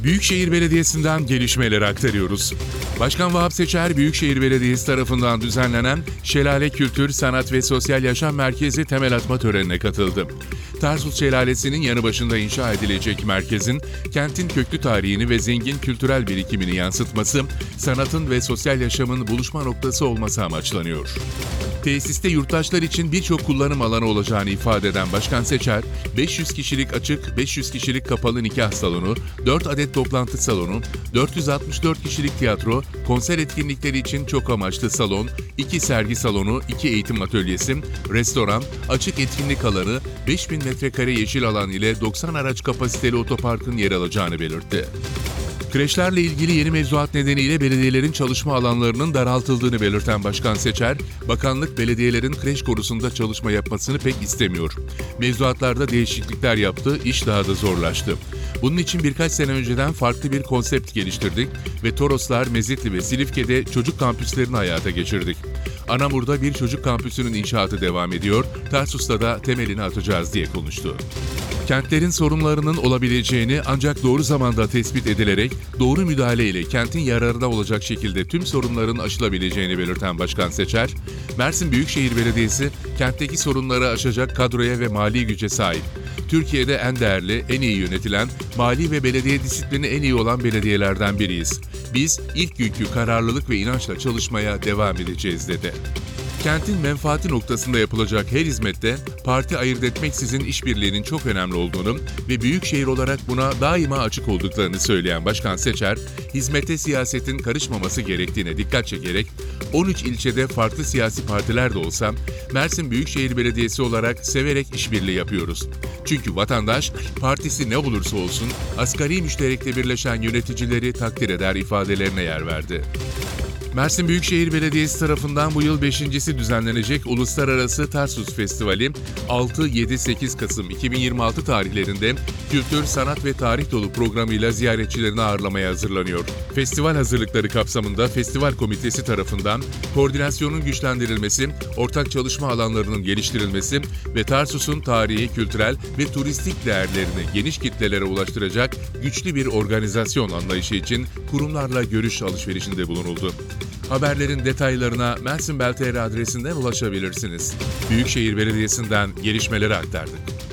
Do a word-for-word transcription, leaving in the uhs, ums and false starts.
Büyükşehir Belediyesi'nden gelişmeleri aktarıyoruz. Başkan Vahap Seçer, Büyükşehir Belediyesi tarafından düzenlenen Şelale Kültür, Sanat ve Sosyal Yaşam Merkezi temel atma törenine katıldı. Tarsus Şelalesi'nin yanı başında inşa edilecek merkezin, kentin köklü tarihini ve zengin kültürel birikimini yansıtması, sanatın ve sosyal yaşamın buluşma noktası olması amaçlanıyor. Tesiste yurttaşlar için birçok kullanım alanı olacağını ifade eden Başkan Seçer, beş yüz kişilik açık, beş yüz kişilik kapalı nikah salonu, dört adet toplantı salonu, dört yüz altmış dört kişilik tiyatro, konser etkinlikleri için çok amaçlı salon, iki sergi salonu, iki eğitim atölyesi, restoran, açık etkinlik alanı, beş bin metrekare yeşil alan ile doksan araç kapasiteli otoparkın yer alacağını belirtti. Kreşlerle ilgili yeni mevzuat nedeniyle belediyelerin çalışma alanlarının daraltıldığını belirten Başkan Seçer, bakanlık belediyelerin kreş konusunda çalışma yapmasını pek istemiyor. Mevzuatlarda değişiklikler yaptı, iş daha da zorlaştı. Bunun için birkaç sene önceden farklı bir konsept geliştirdik ve Toroslar, Mezitli ve Silifke'de çocuk kampüslerini hayata geçirdik. Anamur'da bir çocuk kampüsünün inşaatı devam ediyor, Tarsus'ta da temelini atacağız diye konuştu. Kentlerin sorunlarının olabileceğini ancak doğru zamanda tespit edilerek doğru müdahale ile kentin yararına olacak şekilde tüm sorunların aşılabileceğini belirten Başkan Seçer, Mersin Büyükşehir Belediyesi kentteki sorunları aşacak kadroya ve mali güce sahip. Türkiye'de en değerli, en iyi yönetilen, mali ve belediye disiplini en iyi olan belediyelerden biriyiz. Biz ilk günkü kararlılık ve inançla çalışmaya devam edeceğiz dedi. Kentin menfaati noktasında yapılacak her hizmette parti ayırt etmeksizin işbirliğinin çok önemli olduğunu ve büyükşehir olarak buna daima açık olduklarını söyleyen Başkan Seçer, hizmete siyasetin karışmaması gerektiğine dikkat çekerek, on üç ilçede farklı siyasi partiler de olsa, Mersin Büyükşehir Belediyesi olarak severek işbirliği yapıyoruz. Çünkü vatandaş, partisi ne olursa olsun, asgari müşterekle birleşen yöneticileri takdir eder ifadelerine yer verdi. Mersin Büyükşehir Belediyesi tarafından bu yıl beşincisi düzenlenecek Uluslararası Tarsus Festivali altı yedi sekiz Kasım iki bin yirmi altı tarihlerinde kültür, sanat ve tarih dolu programıyla ziyaretçilerini ağırlamaya hazırlanıyor. Festival hazırlıkları kapsamında Festival Komitesi tarafından koordinasyonun güçlendirilmesi, ortak çalışma alanlarının geliştirilmesi ve Tarsus'un tarihi, kültürel ve turistik değerlerini geniş kitlelere ulaştıracak güçlü bir organizasyon anlayışı için kurumlarla görüş alışverişinde bulunuldu. Haberlerin detaylarına mersinbel nokta tr adresinden ulaşabilirsiniz. Büyükşehir Belediyesi'nden gelişmeleri aktardık.